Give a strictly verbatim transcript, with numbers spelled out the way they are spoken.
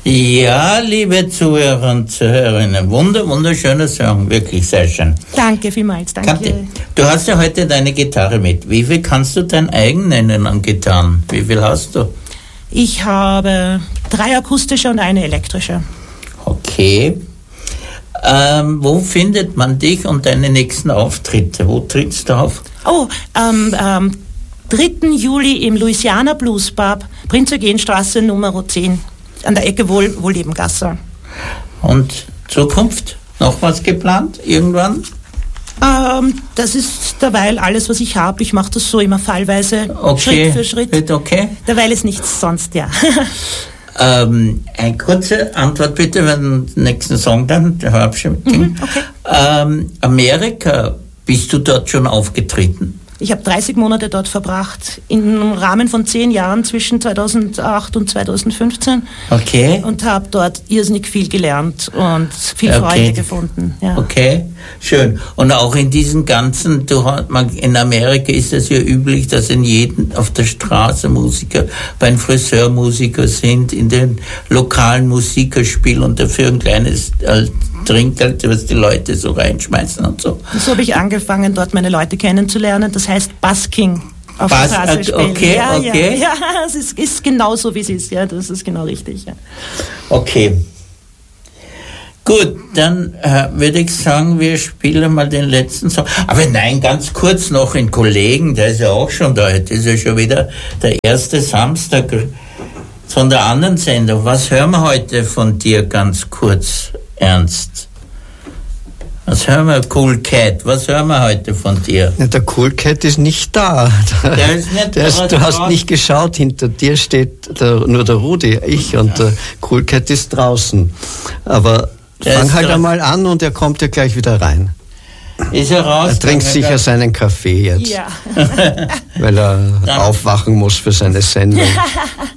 Ja, liebe Zuhörer und Zuhörerinnen, wunder, wunderschöner Song, wirklich sehr schön. Danke vielmals, danke. Kathi, du hast ja heute deine Gitarre mit. Wie viel kannst du dein eigen nennen an Gitarren? Wie viel hast du? Ich habe drei akustische und eine elektrische. Okay. Ähm, wo findet man dich und deine nächsten Auftritte? Wo trittst du auf? Oh, ähm, ähm, dritten Juli im Louisiana Blues Pub, Prinz-Eugen-Straße Nummer zehn, an der Ecke Wohl, Wohllebengasse. Und Zukunft? Noch was geplant? Irgendwann? Ähm, das ist derweil alles, was ich habe. Ich mache das so immer fallweise, okay. Schritt für Schritt. Okay. Derweil ist nichts sonst, ja. Ähm, eine kurze Antwort bitte, wenn den nächsten Song dann verabschieden. Mhm, okay. Ähm, Amerika, bist du dort schon aufgetreten? Ich habe dreißig Monate dort verbracht, im Rahmen von zehn Jahren zwischen zweitausendacht und zweitausendfünfzehn. Okay. Und habe dort irrsinnig viel gelernt und viel okay. Freude gefunden. Ja. Okay, schön. Und auch in diesen ganzen, du, man, in Amerika ist es ja üblich, dass in jedem, auf der Straße Musiker, beim Friseur Musiker sind, in den lokalen Musikerspielen und dafür ein kleines äh, Trinkgeld, was die Leute so reinschmeißen und so. So habe ich angefangen, dort meine Leute kennenzulernen. Das heißt Busking auf Bus, der Straße spielen. Okay, ja, okay. Ja, ja, es ist, ist genau so, wie es ist. Ja, das ist genau richtig. Ja. Okay. Gut, dann äh, würde ich sagen, wir spielen mal den letzten Song. Aber nein, ganz kurz noch einen Kollegen, der ist ja auch schon da. Das ist ja schon wieder der erste Samstag von der anderen Sendung. Was hören wir heute von dir ganz kurz, Ernst? Was hören wir, Cool Cat? Was hören wir heute von dir? Ja, der Cool Cat ist nicht da. Der ist nicht der ist, du hast nicht geschaut, hinter dir steht der, nur der Rudi, ich, und der Cool Cat ist draußen. Aber der fang halt einmal an und er kommt ja gleich wieder rein. Ist er raus? Er trinkt sicher seinen Kaffee jetzt. Ja. Weil er aufwachen muss für seine Sendung.